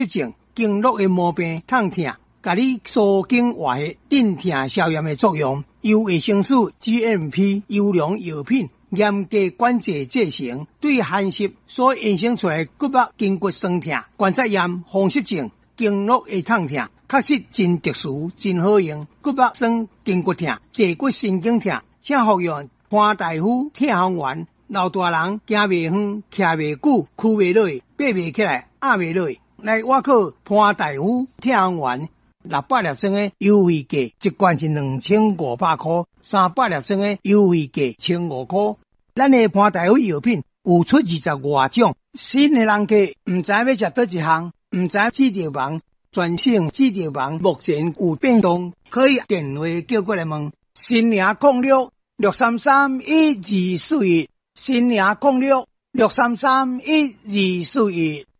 症、经络的毛病、痛痛，甲你疏经活血、镇痛消炎的作用。由卫生署 GMP 优良药品，严格管制制成，对寒湿所衍生出来骨膜筋骨酸痛、关节炎、风湿症、经络的痛痛，确实真特殊、真好用。骨膜酸、筋骨痛、坐骨神经痛，请服用潘大夫痛风丸。老大人行袂远、徛袂久、屈袂落、爬袂起来、压袂落，来我靠潘大夫痛风丸。600粒装的优惠价，一罐是2500块，300粒装的优惠价1500块。咱的潘大夫药品有出20外种，新的人客唔知要食倒一项，唔知记得忙，全省记得忙目前有变动，可以电话叫过来问。新营0663312241，新营0663312241。